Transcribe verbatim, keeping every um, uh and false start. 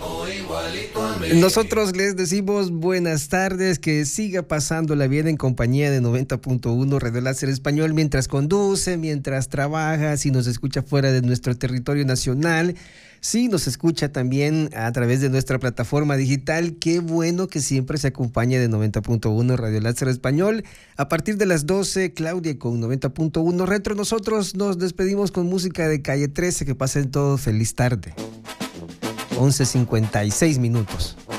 Nosotros les decimos buenas tardes, que siga pasándola bien en compañía de noventa punto uno Radio Láser Español mientras conduce, mientras trabaja, si nos escucha fuera de nuestro territorio nacional, si nos escucha también a través de nuestra plataforma digital. Qué bueno que siempre se acompañe de noventa punto uno Radio Láser Español. A partir de las doce, Claudia con noventa punto uno Retro. Nosotros nos despedimos con música de Calle trece. Que pasen todos feliz tarde. once cincuenta y seis minutos.